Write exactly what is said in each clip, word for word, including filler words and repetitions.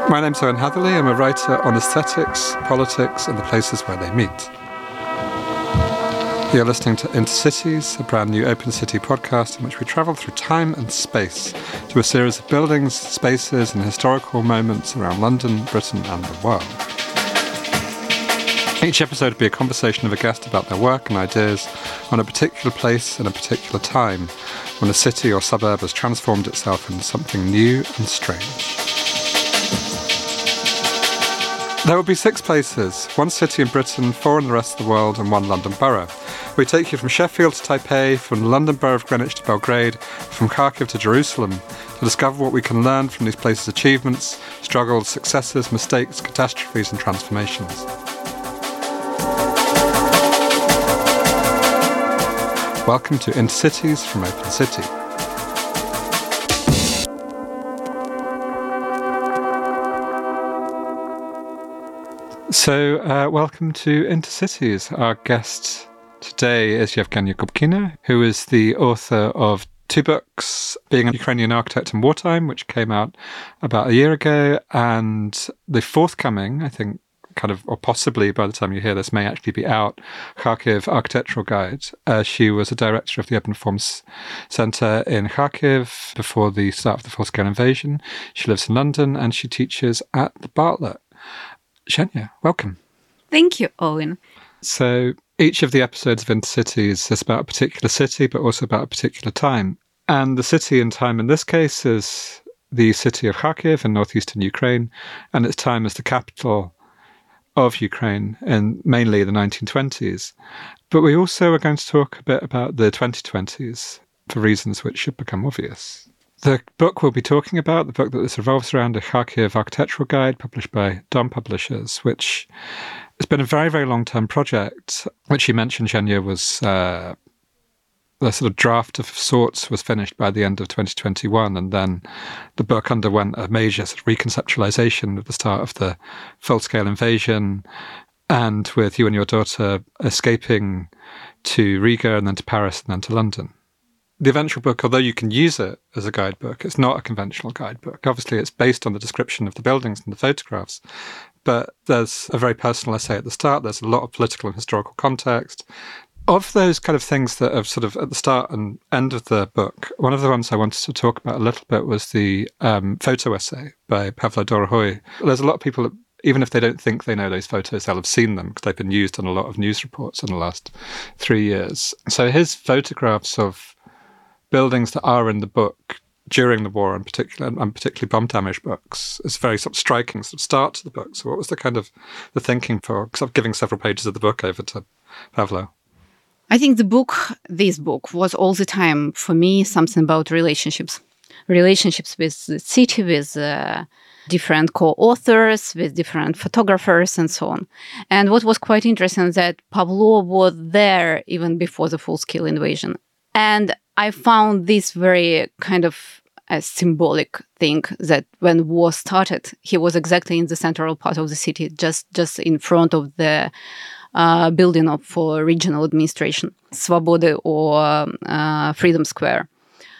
My name's Owen Hatherley. I'm a writer on aesthetics, politics, and the places where they meet. You're listening to Intercities, a brand new Open City podcast in which we travel through time and space to a series of buildings, spaces, and historical moments around London, Britain, and the world. Each episode will be a conversation of a guest about their work and ideas on a particular place and a particular time, when a city or suburb has transformed itself into something new and strange. There will be six places, one city in Britain, four in the rest of the world, and one London borough. We take you from Sheffield to Taipei, from the London borough of Greenwich to Belgrade, from Kharkiv to Jerusalem, to discover what we can learn from these places' achievements, struggles, successes, mistakes, catastrophes, and transformations. Welcome to Intercities from Open City. So, uh, welcome to Intercities. Our guest today is Yevgenia Kubkina, who is the author of two books, Being a Ukrainian Architect in Wartime, which came out about a year ago, and the forthcoming, I think, kind of, or possibly by the time you hear this, may actually be out, Kharkiv Architectural Guide. Uh, she was a director of the Urban Reforms Centre in Kharkiv before the start of the full-scale invasion. She lives in London and she teaches at the Bartlett. Zhenya, welcome. Thank you, Owen. So each of the episodes of Intercities is about a particular city, but also about a particular time. And the city and time in this case is the city of Kharkiv in northeastern Ukraine, and its time as the capital of Ukraine in mainly the nineteen twenties. But we also are going to talk a bit about the twenty twenties for reasons which should become obvious. The book we'll be talking about, the book that this revolves around, a Kharkiv Architectural Guide published by Dom Publishers, which has been a very, very long-term project, which you mentioned, Zhenya, was uh, the sort of draft of sorts was finished by the end of twenty twenty-one, and then the book underwent a major sort of reconceptualization at the start of the full-scale invasion, and with you and your daughter escaping to Riga and then to Paris and then to London. The eventual book, although you can use it as a guidebook, it's not a conventional guidebook. Obviously, it's based on the description of the buildings and the photographs, but there's a very personal essay at the start. There's a lot of political and historical context. Of those kind of things that are sort of at the start and end of the book, one of the ones I wanted to talk about a little bit was the um, photo essay by Pavlo Dorohoi. There's a lot of people that, even if they don't think they know those photos, they'll have seen them because they've been used in a lot of news reports in the last three years. So his photographs of buildings that are in the book during the war, in particular, and particularly bomb-damaged books, is very sort of striking sort of start to the book. So what was the kind of the thinking for, because I'm giving several pages of the book over to Pavlo? I think the book, this book, was all the time, for me, something about relationships. Relationships with the city, with uh, different co-authors, with different photographers, and so on. And what was quite interesting is that Pavlo was there even before the full-scale invasion. And I found this very kind of a symbolic thing that when war started, he was exactly in the central part of the city, just, just in front of the uh, building of for regional administration, Svobody or uh, Freedom Square.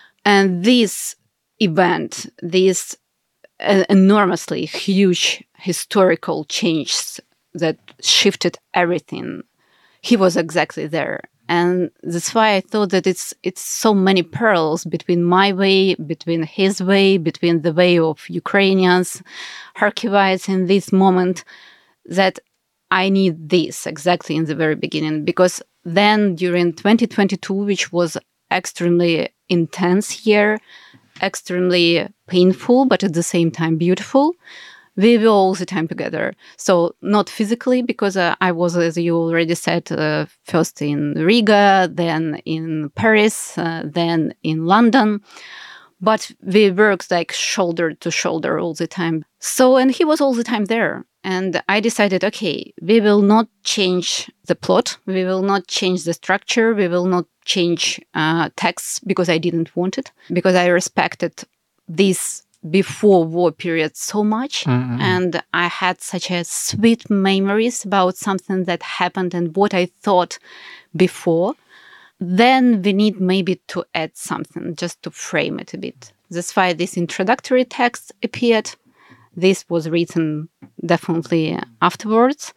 And this event, this uh, enormously huge historical change that shifted everything, he was exactly there. And that's why I thought that it's it's so many parallels between my way, between his way, between the way of Ukrainians, Kharkivites in this moment, that I need this exactly in the very beginning. Because then during twenty twenty-two, which was extremely intense year, extremely painful, but at the same time beautiful, we were all the time together. So not physically, because uh, I was, as you already said, uh, first in Riga, then in Paris, uh, then in London. But we worked like shoulder to shoulder all the time. So, and he was all the time there. And I decided, okay, we will not change the plot. We will not change the structure. We will not change uh, texts because I didn't want it, because I respected this before war period so much. Mm-hmm. And I had such a sweet memories about something that happened and what I thought before. Then we need maybe to add something just to frame it a bit. That's why this introductory text appeared. This was written definitely afterwards.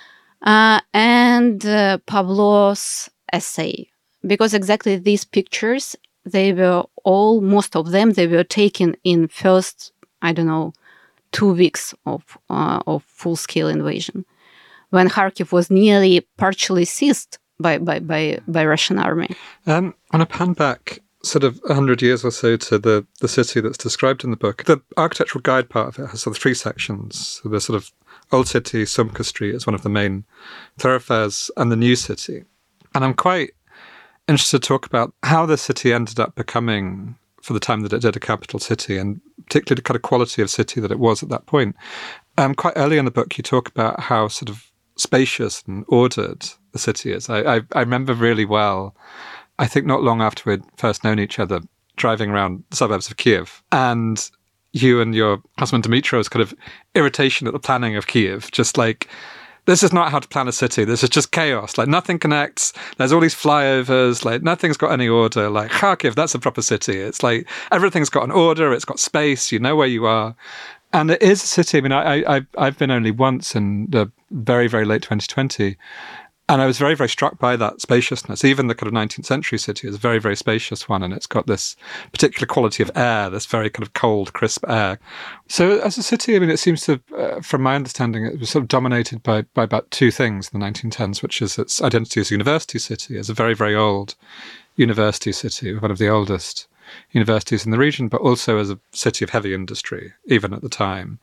Uh, and uh, Pablo's essay, because exactly these pictures, they were all, most of them, they were taken in first, I don't know, two weeks of uh, of full-scale invasion, when Kharkiv was nearly partially seized by by by, by Russian army. Um, on a pan back sort of one hundred years or so to the, the city that's described in the book, the architectural guide part of it has sort of three sections. So the sort of Old City, Sumka Street is one of the main thoroughfares, and the New City. And I'm quite interested to talk about how the city ended up becoming, for the time that it did, a capital city, and particularly the kind of quality of city that it was at that point. Um, quite early in the book, you talk about how sort of spacious and ordered the city is. I, I, I remember really well, I think not long after we'd first known each other, driving around the suburbs of Kiev, and you and your husband Dmitro's kind of irritation at the planning of Kiev, just like, this is not how to plan a city. This is just chaos. Like, nothing connects. There's all these flyovers. Like, nothing's got any order. Like, Kharkiv, that's a proper city. It's like, everything's got an order. It's got space. You know where you are. And it is a city. I mean, I, I, I've been only once in the very, very late twenty twenty. And I was very, very struck by that spaciousness. Even the kind of nineteenth century city is a very, very spacious one. And it's got this particular quality of air, this very kind of cold, crisp air. So as a city, I mean, it seems to, uh, from my understanding, it was sort of dominated by, by about two things in the nineteen tens, which is its identity as a university city, as a very, very old university city, one of the oldest universities in the region, but also as a city of heavy industry, even at the time.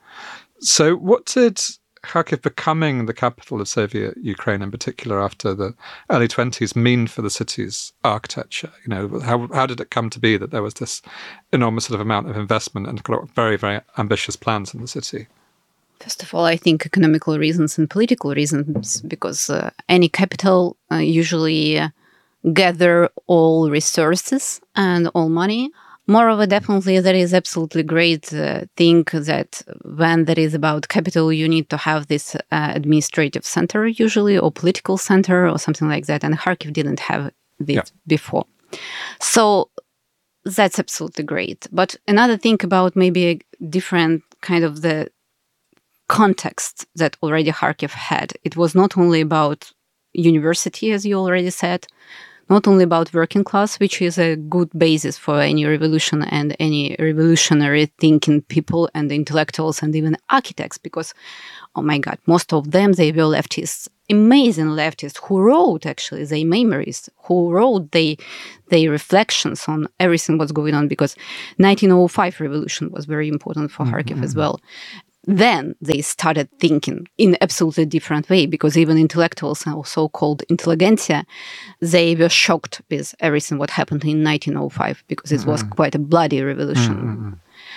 So what did Kharkiv becoming the capital of Soviet Ukraine, in particular after the early twenties, mean for the city's architecture? You know, how how did it come to be that there was this enormous sort of amount of investment and very, very ambitious plans in the city? First of all, I think economical reasons and political reasons, because uh, any capital uh, usually uh, gather all resources and all money. Moreover, definitely there is absolutely great uh, thing that when there is about capital, you need to have this uh, administrative center usually, or political center or something like that. And Kharkiv didn't have this yeah. before. So that's absolutely great. But another thing about maybe a different kind of the context that already Kharkiv had. It was not only about university, as you already said, not only about working class, which is a good basis for any revolution and any revolutionary thinking people and intellectuals and even architects, because, oh my God, most of them, they were leftists, amazing leftists who wrote actually their memories, who wrote their, their reflections on everything what's going on, because nineteen oh five revolution was very important for mm-hmm. Kharkiv as well. Then they started thinking in absolutely different way, because even intellectuals and so-called intelligentsia, they were shocked with everything what happened in nineteen oh five, because it mm-hmm. was quite a bloody revolution. Mm-hmm.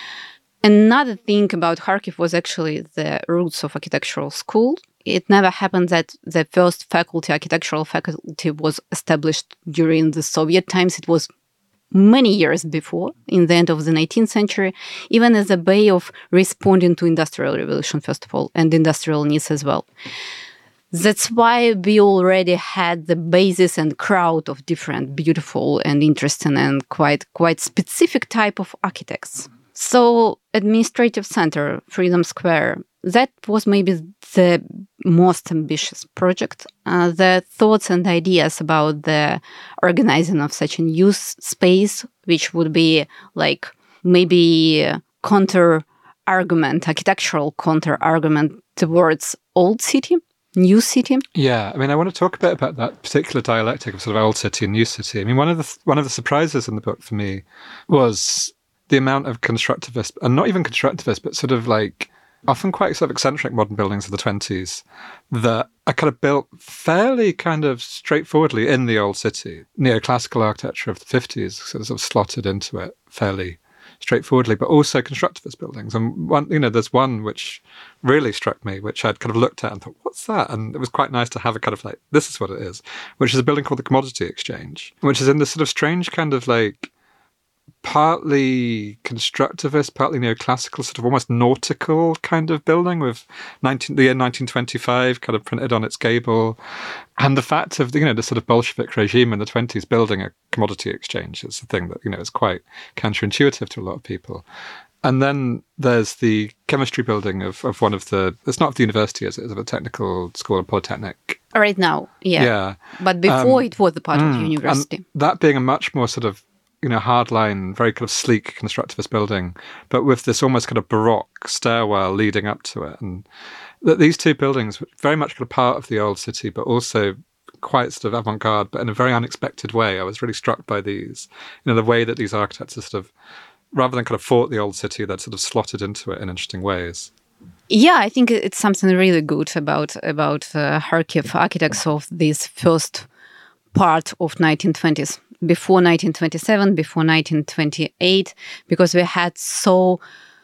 Another thing about Kharkiv was actually the roots of architectural school. It never happened that the first faculty, architectural faculty, was established during the Soviet times. It was many years before, in the end of the nineteenth century, even as a way of responding to industrial revolution, first of all, and industrial needs as well. That's why we already had the basis and crowd of different beautiful and interesting and quite quite specific type of architects. So administrative center, Freedom Square, that was maybe the most ambitious project. Uh, the thoughts and ideas about the organizing of such a new space, which would be like maybe counter-argument, architectural counter-argument towards old city, new city. Yeah, I mean, I want to talk a bit about that particular dialectic of sort of old city and new city. I mean, one of the one of the surprises in the book for me was the amount of constructivist, and not even constructivist, but sort of like often quite sort of eccentric modern buildings of the twenties that are kind of built fairly kind of straightforwardly in the old city. Neoclassical architecture of the fifties sort of slotted into it fairly straightforwardly, but also constructivist buildings. And one, you know, there's one which really struck me, which I'd kind of looked at and thought, what's that? And it was quite nice to have a kind of like, this is what it is, which is a building called the Commodity Exchange, which is in this sort of strange kind of like partly constructivist, partly neoclassical, sort of almost nautical kind of building with nineteen, the year nineteen twenty-five kind of printed on its gable. And the fact of, you know, the sort of Bolshevik regime in the twenties building a commodity exchange is a thing that, you know, is quite counterintuitive to a lot of people. And then there's the chemistry building of, of one of the, it's not of the university, is it? It's of a technical school, a polytechnic. Right now, yeah. Yeah. But before Um, it was a part mm, of university. And that being a much more sort of, you know, hardline, very kind of sleek constructivist building, but with this almost kind of Baroque stairwell leading up to it. And that these two buildings were very much kind of part of the old city, but also quite sort of avant-garde, but in a very unexpected way. I was really struck by these, you know, the way that these architects are sort of, rather than kind of fought the old city, they're sort of slotted into it in interesting ways. Yeah, I think it's something really good about about uh, Kharkiv architects of this first part of nineteen twenties, before nineteen twenty-seven, before nineteen twenty-eight, because we had so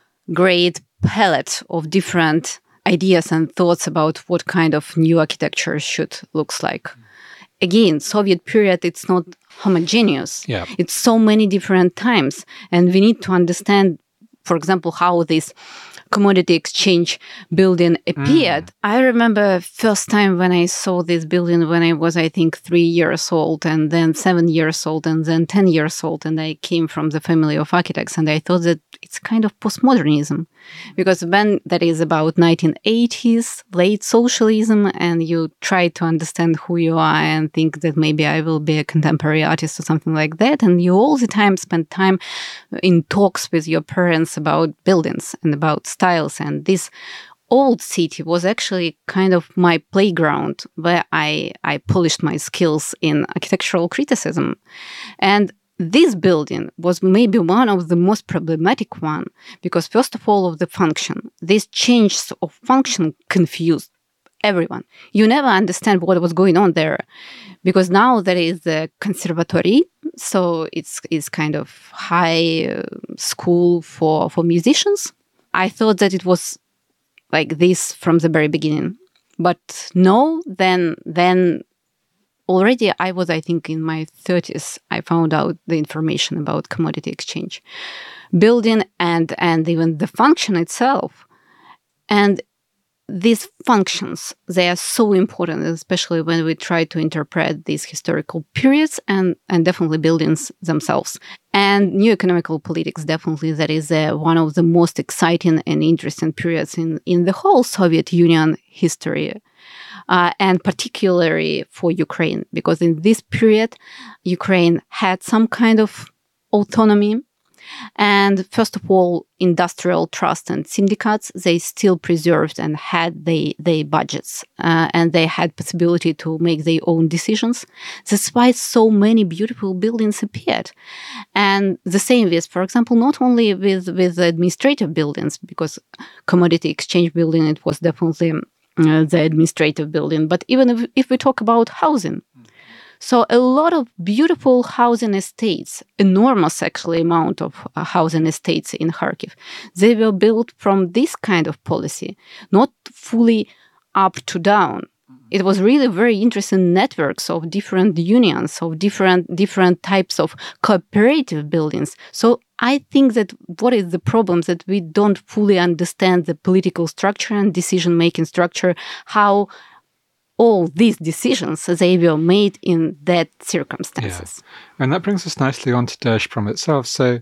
great palette of different ideas and thoughts about what kind of new architecture should looks like. Again, Soviet period, it's not homogeneous. Yeah. It's so many different times. And we need to understand, for example, how this commodity exchange building appeared. Mm. I remember first time when I saw this building when I was, I think, three years old, and then seven years old, and then ten years old. And I came from the family of architects, and I thought that it's kind of postmodernism. Because when that is about nineteen eighties, late socialism, and you try to understand who you are and think that maybe I will be a contemporary artist or something like that, and you all the time spend time in talks with your parents about buildings and about styles. And this old city was actually kind of my playground where I, I polished my skills in architectural criticism. And this building was maybe one of the most problematic one, because first of all, of the function. These changes of function confused everyone. You never understand what was going on there, because now there is the conservatory, so it's it's kind of high uh, school for, for musicians. I thought that it was like this from the very beginning, but no, then then. Already, I was, I think, in my thirties, I found out the information about commodity exchange building and, and even the function itself. And these functions, they are so important, especially when we try to interpret these historical periods and, and definitely buildings themselves. And new economical politics, definitely, that is uh, one of the most exciting and interesting periods in, in the whole Soviet Union history. Uh, and particularly for Ukraine, because in this period, Ukraine had some kind of autonomy. And first of all, industrial trust and syndicates, they still preserved and had they, their budgets, uh, and they had possibility to make their own decisions. That's why so many beautiful buildings appeared. And the same with, for example, not only with, with administrative buildings, because commodity exchange building, it was definitely Uh, the administrative building, but even if, if we talk about housing. So a lot of beautiful housing estates, enormous actually amount of uh, housing estates in Kharkiv, they were built from this kind of policy, not fully up to down. It was really very interesting networks of different unions, of different different types of cooperative buildings. So I think that what is the problem that we don't fully understand the political structure and decision-making structure, how all these decisions, they were made in that circumstances. Yeah. And that brings us nicely on to Держпром itself. So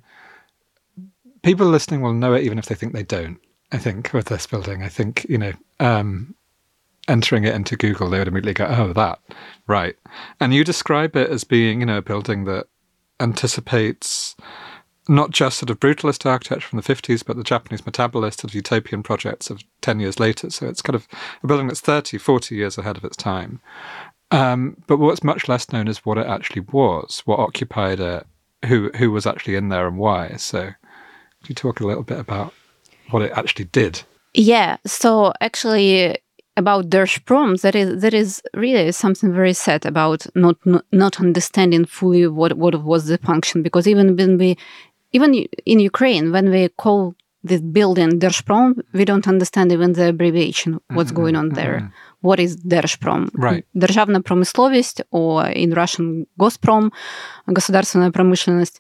people listening will know it even if they think they don't, I think, with this building. I think, you know... Um, entering it into Google, they would immediately go, oh, that, right. And you describe it as being, you know, a building that anticipates not just sort of brutalist architecture from the fifties, but the Japanese metabolist sort of utopian projects of ten years later. So it's kind of a building that's thirty, forty years ahead of its time. Um, but what's much less known is what it actually was, what occupied it, who who was actually in there and why. So could you talk a little bit about what it actually did? Yeah, so actually... about Держпром, that is that is really something very sad about not not, not understanding fully what, what was the function, because even when we even in Ukraine, when we call this building Держпром, we don't understand even the abbreviation, what's mm-hmm, going on there. Mm-hmm. What is Держпром? Right. Державная промысловость, or in Russian Госпром, государственная промышленность.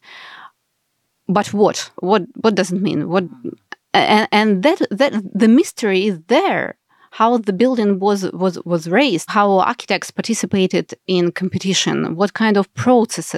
But what? What what does it mean? What and, and that that the mystery is there. How the building was, was, was raised, how architects participated in competition, what kind of processes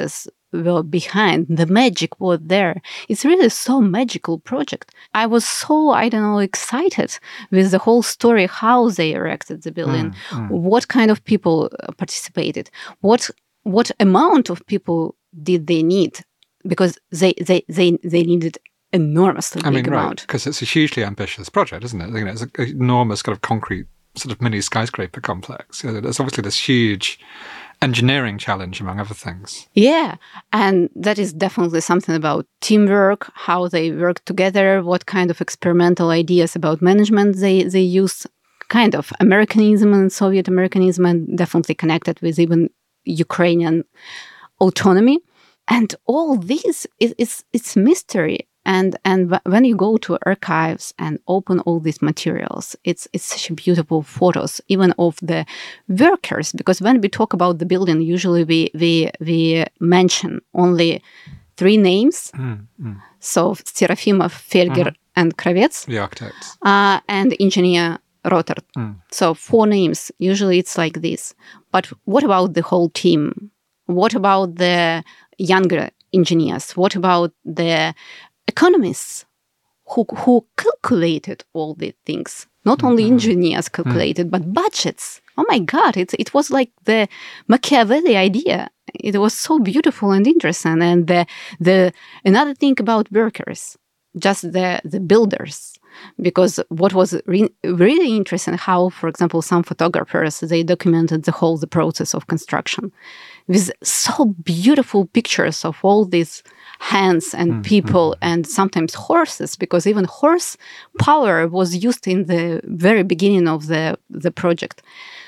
were behind. The magic was there. It's really so magical project. I was so, I don't know, excited with the whole story, how they erected the building, mm, mm. what kind of people participated, what what amount of people did they need, because they they they, they needed enormously I big mean, amount. Right, because it's a hugely ambitious project, isn't it? You know, it's an enormous kind of concrete sort of mini skyscraper complex. You know, there's obviously this huge engineering challenge, among other things. Yeah, and that is definitely something about teamwork, how they work together, what kind of experimental ideas about management they, they use, kind of Americanism and Soviet Americanism, and definitely connected with even Ukrainian autonomy. And all this, is it's, it's mystery. And and when you go to archives and open all these materials, it's it's such beautiful photos, even of the workers. Because when we talk about the building, usually we we we mention only three names. Mm, mm. So Serafimov, Felger, mm. and Kravets. The architects. Uh, and engineer Rotter. Mm. So four names. Usually it's like this. But what about the whole team? What about the younger engineers? What about the economists who who calculated all these things? Not only mm-hmm. engineers calculated, mm-hmm. but budgets. Oh my God, it, it was like the Machiavelli idea. It was so beautiful and interesting. And the the another thing about workers, just the, the builders. Because what was re- really interesting, how, for example, some photographers, they documented the whole the process of construction with so beautiful pictures of all these hands and mm-hmm. people and sometimes horses, because even horse power was used in the very beginning of the, the project.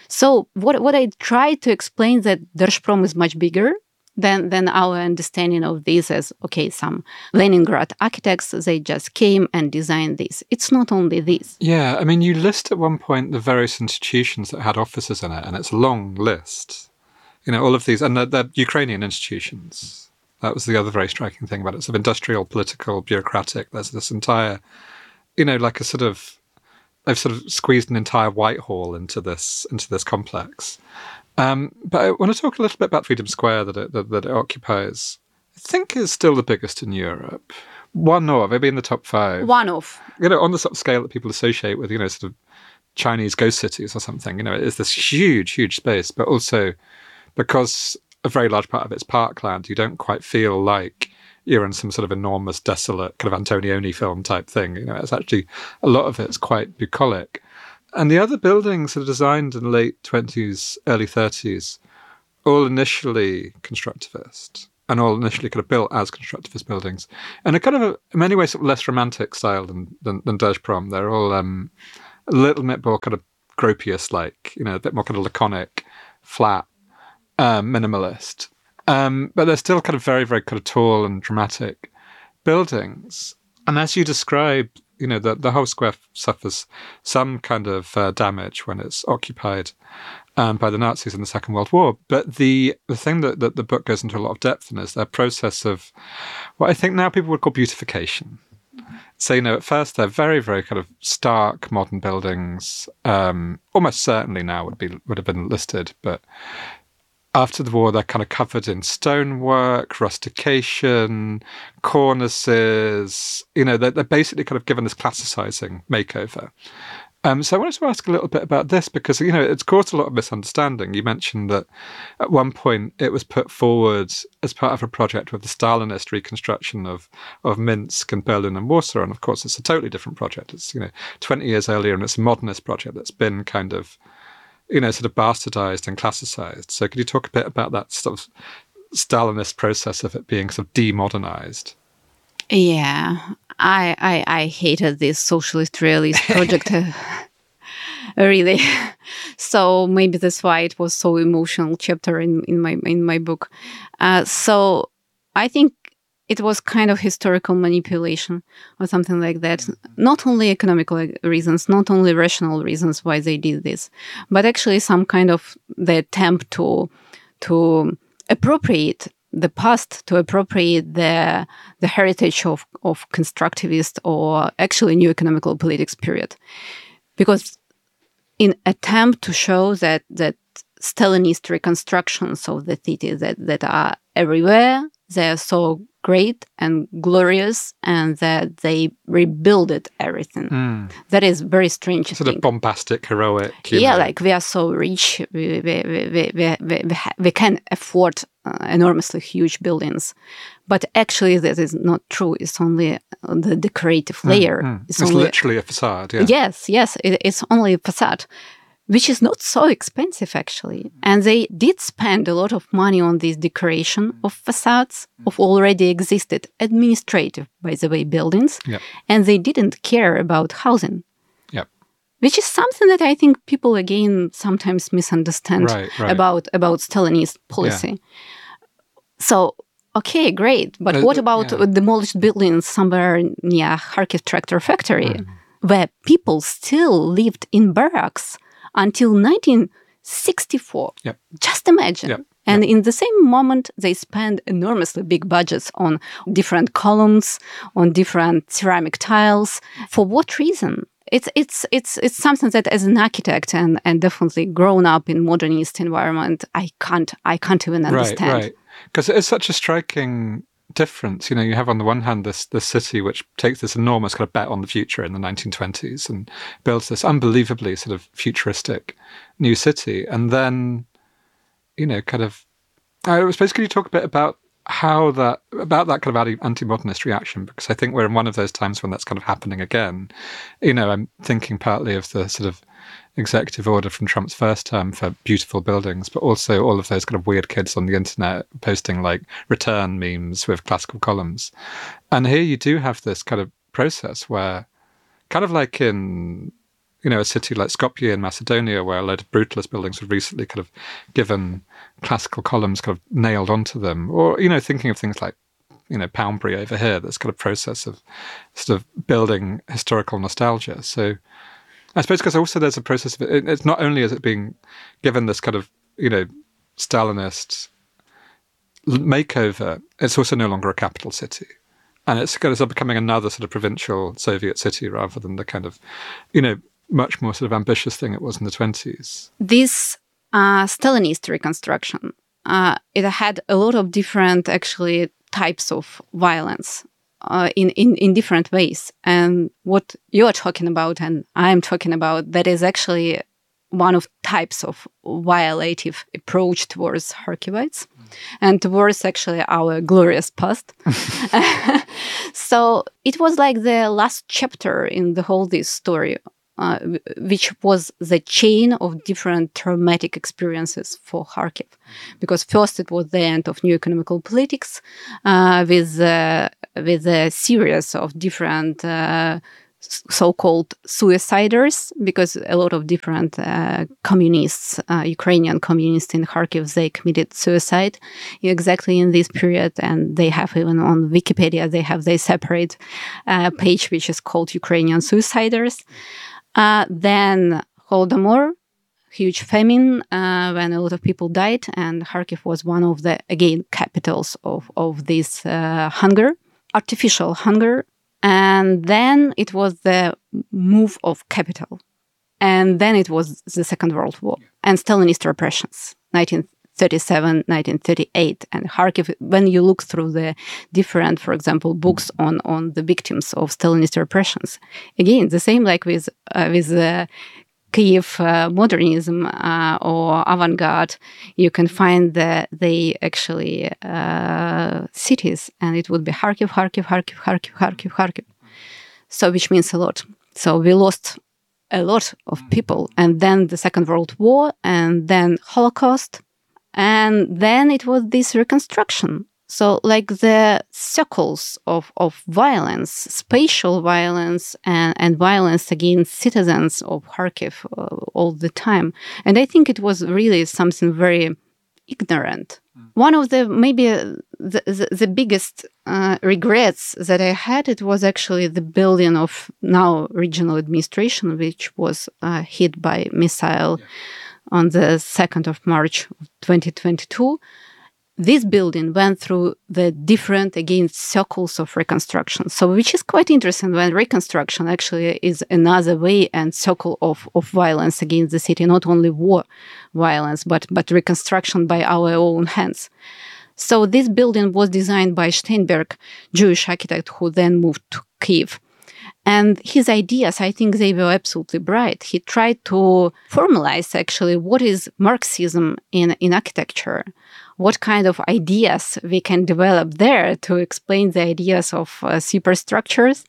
So what what I tried to explain that Держпром is much bigger than than our understanding of this as, okay, some Leningrad architects, they just came and designed this. It's not only this. Yeah, I mean, you list at one point the various institutions that had offices in it, and it's a long list. You know, all of these, and they're, they're Ukrainian institutions. That was the other very striking thing about it. It's sort of industrial, political, bureaucratic. There's this entire, you know, like a sort of, they've sort of squeezed an entire Whitehall into this into this complex. Um, but I want to talk a little bit about Freedom Square that it, that, that it occupies. I think is still the biggest in Europe. One of, maybe in the top five. One of. You know, on the sort of scale that people associate with, you know, sort of Chinese ghost cities or something. You know, it's this huge, huge space, but also because a very large part of it's parkland, you don't quite feel like you're in some sort of enormous, desolate kind of Antonioni film type thing. You know, it's actually, a lot of it's quite bucolic. And the other buildings are designed in the late twenties, early thirties, all initially constructivist and all initially kind of built as constructivist buildings. And a kind of, a, in many ways, sort of less romantic style than than, than Držprom. They're all um, a little bit more kind of Gropius-like, you know, a bit more kind of laconic, flat, um, minimalist. Um, but they're still kind of very, very kind of tall and dramatic buildings. And as you describe, you know, the, the whole square suffers some kind of uh, damage when it's occupied um, by the Nazis in the Second World War. But the the thing that, that the book goes into a lot of depth in is their process of what I think now people would call beautification. So, you know, at first they're very, very kind of stark modern buildings. Um, almost certainly now would be would have been listed, but after the war, they're kind of covered in stonework, rustication, cornices. You know, they're, they're basically kind of given this classicizing makeover. Um, so I wanted to ask a little bit about this because, you know, it's caused a lot of misunderstanding. You mentioned that at one point it was put forward as part of a project with the Stalinist reconstruction of, of Minsk and Berlin and Warsaw. And of course, it's a totally different project. It's, you know, twenty years earlier, and it's a modernist project that's been kind of, you know, sort of bastardized and classicized. So could you talk a bit about that sort of Stalinist process of it being sort of demodernized? Yeah, I I, I hated this socialist realist project, uh, really. So maybe that's why it was so emotional chapter in, in my in my book. Uh, so I think it was kind of historical manipulation or something like that. Not only economical reasons, not only rational reasons why they did this, but actually some kind of the attempt to to appropriate the past, to appropriate the the heritage of, of constructivist or actually new economical politics period. Because in attempt to show that that Stalinist reconstructions of the city that, that are everywhere, they're so great and glorious, and that they rebuilt everything. Mm. That is very strange. Sort of bombastic, heroic. Yeah, know. like we are so rich, we we we we we, we, we, ha- we can afford uh, enormously huge buildings, but actually that is not true. It's only the decorative layer. Mm, mm. It's, it's only, literally a facade. Yeah. Yes, yes, it, it's only a facade, which is not so expensive actually. And they did spend a lot of money on this decoration of facades of already existed administrative, by the way, buildings, yep. and they didn't care about housing. Yep. Which is something that I think people again sometimes misunderstand right, right. about about Stalinist policy. Yeah. So okay, great, but uh, what about yeah. demolished buildings somewhere near Kharkiv tractor factory, mm. where people still lived in barracks until nineteen sixty-four? Yep. Just imagine. Yep. And yep. in the same moment, they spend enormously big budgets on different columns, on different ceramic tiles. For what reason? It's it's it's it's something that, as an architect and, and definitely grown up in modernist environment, I can't I can't even understand. Right, right. Because it is such a striking difference. You know, you have on the one hand this this city which takes this enormous kind of bet on the future in the nineteen twenties and builds this unbelievably sort of futuristic new city, and then, you know, kind of, I was basically you talk a bit about how that about that kind of anti-modernist reaction, because I think we're in one of those times when that's kind of happening again. You know, I'm thinking partly of the sort of executive order from Trump's first term for beautiful buildings, but also all of those kind of weird kids on the internet posting like return memes with classical columns. And here you do have this kind of process where, kind of like in, you know, a city like Skopje in Macedonia, where a load of brutalist buildings were recently kind of given classical columns kind of nailed onto them. Or, you know, thinking of things like, you know, Poundbury over here, this kind of process of sort of building historical nostalgia. So I suppose because also there's a process of it, it's not only is it being given this kind of, you know, Stalinist makeover, it's also no longer a capital city. And it's kind of becoming another sort of provincial Soviet city rather than the kind of, you know, much more sort of ambitious thing it was in the twenties. This uh, Stalinist reconstruction, uh, it had a lot of different, actually, types of violence uh, in, in, in different ways. And what you're talking about and I'm talking about, that is actually one of types of violative approach towards Kharkivites mm. and towards actually our glorious past. So it was like the last chapter in the whole this story, uh, which was the chain of different traumatic experiences for Kharkiv. Because first it was the end of new economical politics uh, with, uh, with a series of different uh, so-called suiciders, because a lot of different uh, communists, uh, Ukrainian communists in Kharkiv, they committed suicide exactly in this period. And they have even on Wikipedia, they have their separate uh, page, which is called Ukrainian Suiciders. Uh, then Holodomor, huge famine, uh, when a lot of people died. And Kharkiv was one of the, again, capitals of, of this uh, hunger, artificial hunger. And then it was the move of capital. And then it was the Second World War and Stalinist repressions, nineteen thirty-seven, nineteen thirty-eight. And Kharkiv, when you look through the different, for example, books on, on the victims of Stalinist repressions, again, the same like with, uh, with uh, Kiev uh, modernism uh, or avant-garde, you can find that they actually uh, cities, and it would be Kharkiv, Kharkiv, Kharkiv, Kharkiv, Kharkiv, Kharkiv. So, which means a lot. So we lost a lot of people, and then the Second World War, and then Holocaust, and then it was this reconstruction. So like the circles of, of violence, spatial violence and, and violence against citizens of Kharkiv uh, all the time. And I think it was really something very ignorant. Mm. One of the, maybe uh, the, the, the biggest uh, regrets that I had, it was actually the building of now regional administration, which was uh, hit by missile yeah. on the second of March twenty twenty-two. This building went through the different, again, circles of reconstruction. So, which is quite interesting when reconstruction actually is another way and circle of, of violence against the city, not only war violence, but, but reconstruction by our own hands. So this building was designed by Steinberg, Jewish architect who then moved to Kiev. And his ideas, I think they were absolutely bright. He tried to formalize actually what is Marxism in, in architecture, what kind of ideas we can develop there to explain the ideas of uh, superstructures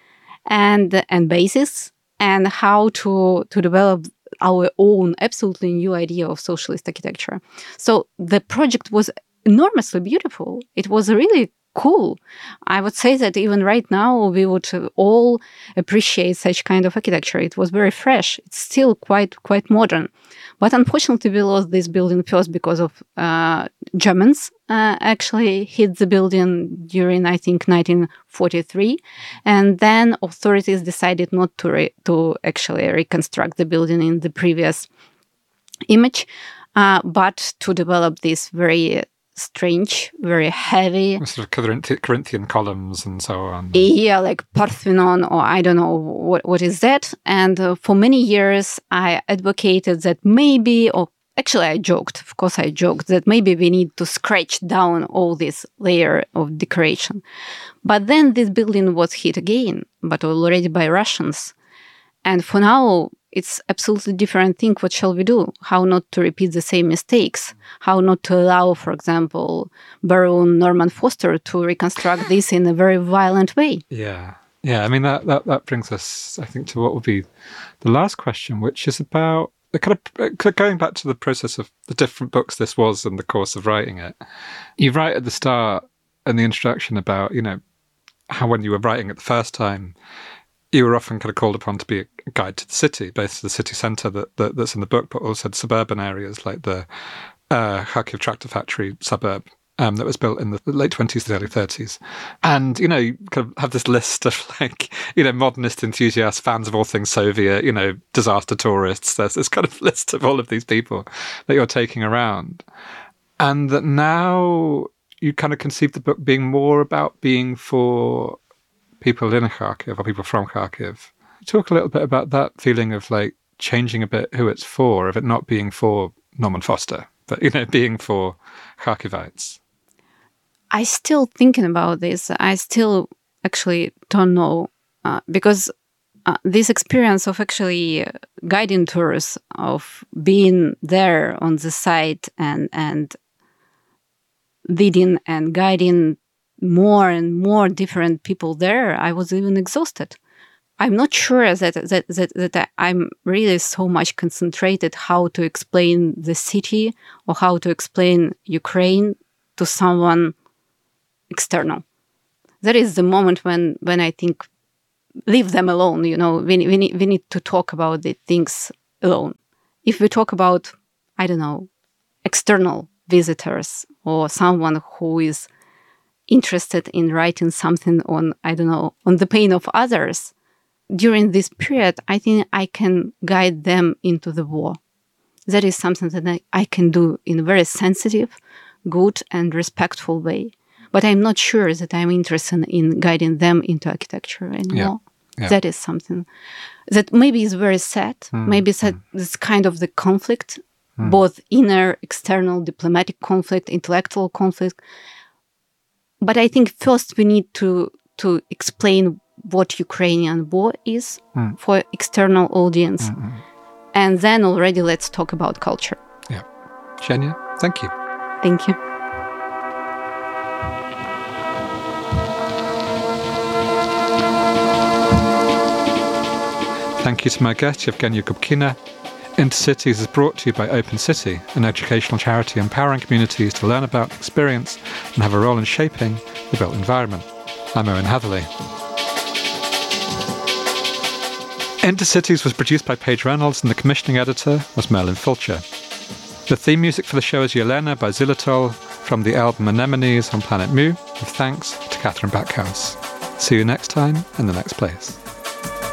and, and bases, and how to, to develop our own absolutely new idea of socialist architecture. So the project was enormously beautiful. It was really cool. I would say that even right now, we would all appreciate such kind of architecture. It was very fresh. It's still quite quite modern. But unfortunately, we lost this building first because of uh, Germans uh, actually hit the building during, I think, nineteen forty-three. And then authorities decided not to, re- to actually reconstruct the building in the previous image, uh, but to develop this very strange, very heavy. Sort of Corinth- Corinthian columns and so on. Yeah, like Parthenon, or I don't know what, what is that. And uh, for many years, I advocated that maybe, or actually I joked, of course I joked, that maybe we need to scratch down all this layer of decoration. But then this building was hit again, but already by Russians. And for now, it's absolutely different thing. What shall we do? How not to repeat the same mistakes? How not to allow, for example, Baron Norman Foster to reconstruct this in a very violent way? Yeah. Yeah. I mean, that, that, that brings us, I think, to what will be the last question, which is about the kind of going back to the process of the different books this was in the course of writing it. You write at the start in the introduction about, you know, how when you were writing it the first time, you were often kind of called upon to be a guide to the city, both to the city centre that, that, that's in the book, but also to suburban areas like the uh, Kharkiv tractor factory suburb um, that was built in the late twenties to the early thirties. And, you know, you kind of have this list of like, you know, modernist enthusiasts, fans of all things Soviet, you know, disaster tourists. There's this kind of list of all of these people that you're taking around. And that now you kind of conceive the book being more about being for people in Kharkiv or people from Kharkiv. Talk a little bit about that feeling of like changing a bit who it's for, of it not being for Norman Foster, but, you know, being for Kharkivites. I still thinking about this. I still actually don't know uh, because uh, this experience of actually guiding tours, of being there on the site and and leading and guiding more and more different people there, I was even exhausted. I'm not sure that that that, that I'm really so much concentrated how to explain the city or how to explain Ukraine to someone external. That is the moment when, when I think, leave them alone. You know, we we need we need to talk about the things alone. If we talk about, I don't know, external visitors or someone who is interested in writing something on, I don't know, on the pain of others, during this period, I think I can guide them into the war. That is something that I, I can do in a very sensitive, good and respectful way. But I'm not sure that I'm interested in guiding them into architecture anymore. Yeah. Yeah. That is something that maybe is very sad. Mm. Maybe it's mm. this kind of the conflict, mm. both inner, external, diplomatic conflict, intellectual conflict. But I think first we need to, to explain what Ukrainian war is mm. for external audience. Mm-hmm. And then already let's talk about culture. Yeah. Ksenia, thank you. Thank you. Thank you to my guest, Yevgenia Gubkina. Intercities is brought to you by Open City, an educational charity empowering communities to learn about, experience, and have a role in shaping the built environment. I'm Owen Hatherley. Intercities was produced by Paige Reynolds and the commissioning editor was Merlin Fulcher. The theme music for the show is Yelena by Xylitol from the album Anemones on Planet Mu, with thanks to Catherine Backhouse. See you next time in the next place.